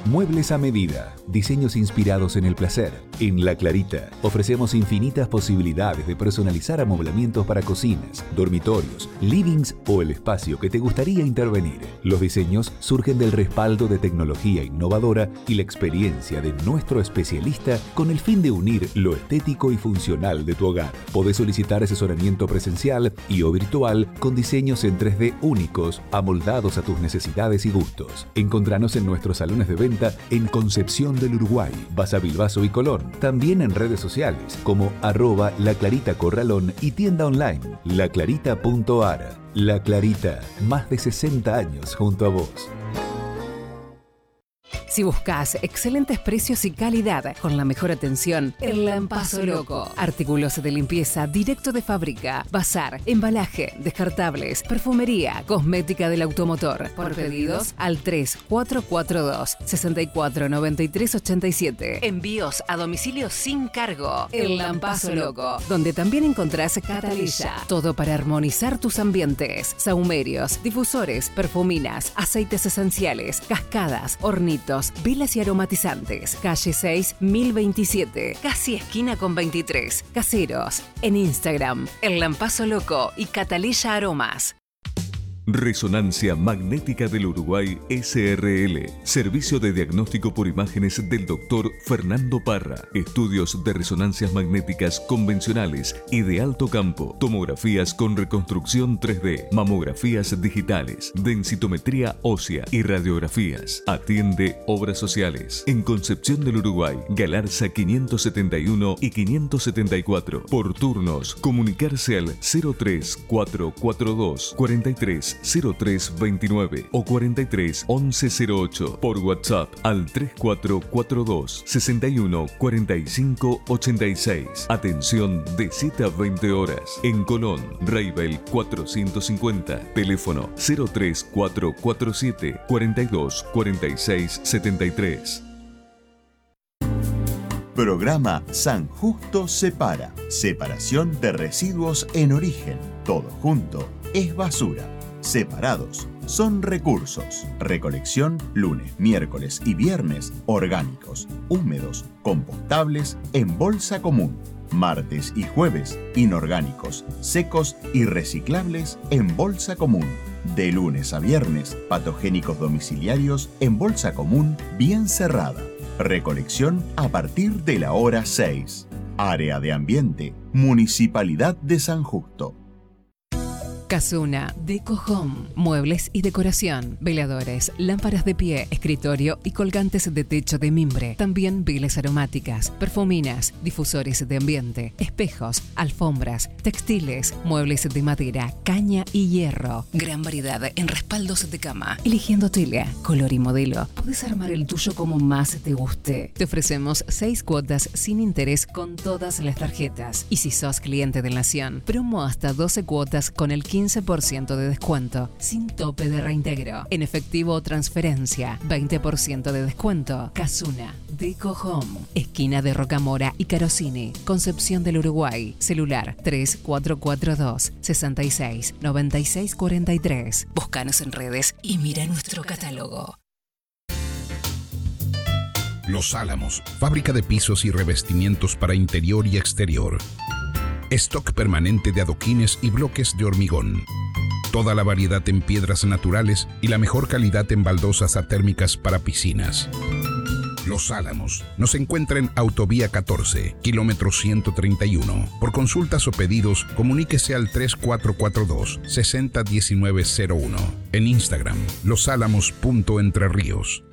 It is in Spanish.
Muebles a medida, diseños inspirados en el placer. En La Clarita ofrecemos infinitas posibilidades de personalizar amoblamientos para cocinas, dormitorios, livings o el espacio que te gustaría intervenir. Los diseños surgen del respaldo de tecnología innovadora y la experiencia de nuestro especialista con el fin de unir lo estético y funcional de tu hogar. Podés solicitar asesoramiento presencial y o virtual con diseños en 3D únicos, amoldados a tus necesidades y gustos. Encontranos en nuestros salones de venta en Concepción del Uruguay, Basa Bilbaso y Colón. También en redes sociales como @laclaritacorralón y tienda online laclarita.ar. La Clarita, más de 60 años junto a vos. Si buscas excelentes precios y calidad con la mejor atención, El Lampazo Loco. Artículos de limpieza directo de fábrica, bazar, embalaje, descartables, perfumería, cosmética del automotor. Por pedidos al 3442 649387. Envíos a domicilio sin cargo. El Lampazo Loco, donde también encontrás Catalilla. Todo para armonizar tus ambientes. Sahumerios, difusores, perfuminas, aceites esenciales, cascadas, hornitos, velas y aromatizantes. Calle 6, 1027. Casi esquina con 23. Caseros. En Instagram, El Lampazo Loco y Catalilla Aromas. Resonancia Magnética del Uruguay SRL. Servicio de diagnóstico por imágenes del Dr. Fernando Parra. Estudios de resonancias magnéticas convencionales y de alto campo. Tomografías con reconstrucción 3D. Mamografías digitales. Densitometría ósea y radiografías. Atiende obras sociales. En Concepción del Uruguay. Galarza 571 y 574. Por turnos. Comunicarse al 03442 43 0329 o 43 1108. Por WhatsApp al 3442 61 45 86. Atención de 7 a 20 horas. En Colón, Reibel 450. Teléfono 03447 42 46 73. Programa San Justo Separa. Separación de residuos en origen. Todo junto es basura. Separados son recursos. Recolección lunes, miércoles y viernes orgánicos, húmedos, compostables en bolsa común. Martes y jueves inorgánicos, secos y reciclables en bolsa común. De lunes a viernes patogénicos domiciliarios en bolsa común bien cerrada. Recolección a partir de la hora 6. Área de Ambiente, Municipalidad de San Justo. Casuna, Deco Home, muebles y decoración, veladores, lámparas de pie, escritorio y colgantes de techo de mimbre. También velas aromáticas, perfuminas, difusores de ambiente, espejos, alfombras, textiles, muebles de madera, caña y hierro. Gran variedad en respaldos de cama. Eligiendo tela, color y modelo, puedes armar el tuyo como más te guste. Te ofrecemos 6 cuotas sin interés con todas las tarjetas. Y si sos cliente de Nación, promo hasta 12 cuotas con el 15% de descuento, sin tope de reintegro. En efectivo o transferencia, 20% de descuento. Casuna, Deco Home, esquina de Rocamora y Carosini, Concepción del Uruguay. Celular 3442 66 96 43. Búscanos en redes y mira nuestro catálogo. Los Álamos, fábrica de pisos y revestimientos para interior y exterior. Stock permanente de adoquines y bloques de hormigón. Toda la variedad en piedras naturales y la mejor calidad en baldosas atérmicas para piscinas. Los Álamos. Nos encuentra en Autovía 14, kilómetro 131. Por consultas o pedidos, comuníquese al 3442 601901. En Instagram, losálamos.entrerríos.